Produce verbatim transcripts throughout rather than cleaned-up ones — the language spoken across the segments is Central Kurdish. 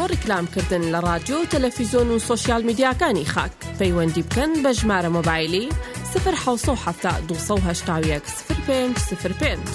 بۆ ڕیکلامکردن لە رادیۆ و تەلەڤیزۆن و سۆشیال میدیاکانی خاک پەیوەندی بکەن بە ژمارە مۆبایلی صفر حەوت سەد و هەفتە دووسەد و هەشتا و یەک صفر پێنج صفر پێنج.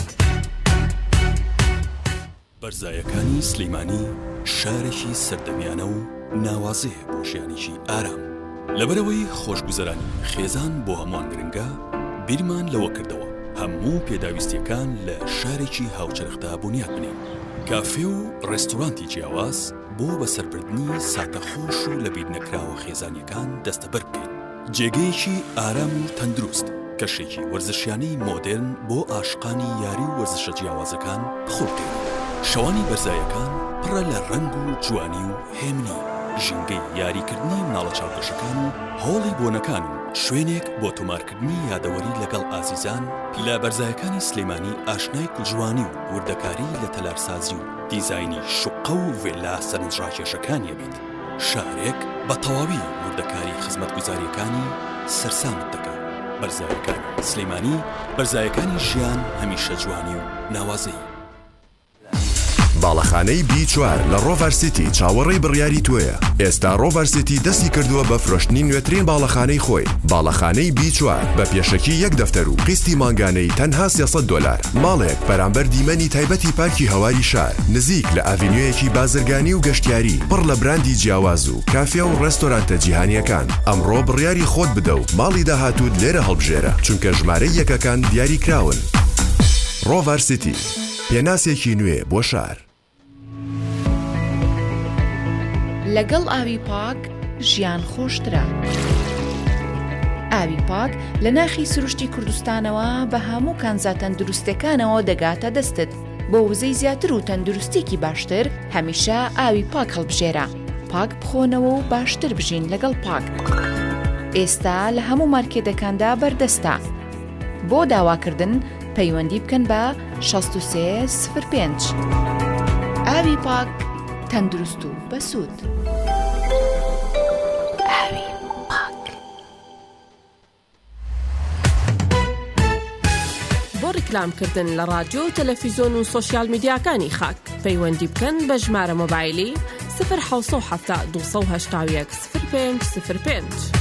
بەرزایەکانی سلەیمانی شارێکی سەردەمیانە و ناوازەیە بۆ ژیانێکی ئارام. لەبەرەوەی خۆشگوزەرانی خێزان بۆ هەمووان گرنگە، بیرمان لەوە کردەوە هەموو پێداویستیەکان لە شارێکی هاوچەرخدا بنیاد بنین. کافێ و ڕێستۆرانتی جیاواز بۆ بەسەربردنی ساتەخۆش و لە بیر نەکراوە خێزانیەکان دەستەبەر بکەین. جێگەیەکی ئارام و تەندروست، کەشێکی وەرزشیانەی مۆدێرن بۆ عاشقانی یاری و وەرزشە جیاوازەکان بخۆ بکەین. شەوانی بەرزایەکان پڕە لە ڕەنگ و جوانی و هێمنی، ژینگەی یاریکردنی مناڵە چاوپێشەکان و هۆڵی بۆنەکان و شوێنێک بۆ تۆمارکردنی یادەوەری لەگەڵ ئازیزان. لە بەرزایەکانی سلەیمانی ئاشنای کوژوانی و وردەکاری لە تەلارسازی و دیزاینی شوقە و ڤێلا سەرنجڕاکێشەکانیە بێت. شارێک بە تەواوی وردەکاری خزمەتگوزاریەکانی سەرسامت دەکات. بەرزایەکانی سلەیمانی، بەرزایەکانی ژیان هەمیشە جوانی و ناوازەیی. باڵەخانەی بی چوار لە ڕۆڤەر سیتی چاوەڕێی بڕیاری توێیە. ئێستا ڕۆڤەر سیتی دەستی کردووە بە فرۆشتنی نوێترین باڵەخانەی خۆی. باڵەخانەی بی چوار بە پێشەکی یەک دەفتەر و قستی مانگانەی تەنها سێسەد دۆلار. ماڵێک بەرامبەر دیمەنی تایبەتی پارکی هەواری شار، نزیک لە ئاڤینیۆیەکی بازرگانی و گەشتیاری، پڕ لە براندی جیاواز و کافێ و ڕێستۆرانتە جیهانیەکان. ئەمڕۆ بڕیاری خۆت بدە و ماڵی داهاتوت لێرە هەڵبژێرە، چونکە ژمارەی یەکەکان دیاری کراون. ڕۆڤەر سیتی، پێناسێکی نوێ بۆ شار. لەگەڵ ئاوی پاک ژیان خۆشترە. ئاوی پاک لە ناخی سروشتی کوردستانەوە بە هەموو کانزا تەندروستەکانەوە دەگاتە دەستت. بۆ وزەی زیاتر و تەندروستێکی باشتر هەمیشە ئاوی پاک هەڵبژێرە. پاک بخۆنەوە و باشتر بژین لەگەڵ پاک. ئێستا لە هەموو مارکێتەکاندا بەردەستە. بۆ داواکردن پەیوەندی بکەن بە شەست و سێ صفر پێنج. ئاوی پاک، تەندروست و بەسوود. ئاوی پاک. بۆ ڕیکلامکردن لە رادیۆ و تەلەڤیزۆن و سۆشیال میدیاکانی خاک پەیوەندی بکەن بە ژمارە مۆبایلی صفر حەوت سەد و هەفتە دووسەد و هەشتا و یەک صفر پێنج صفر پێنج.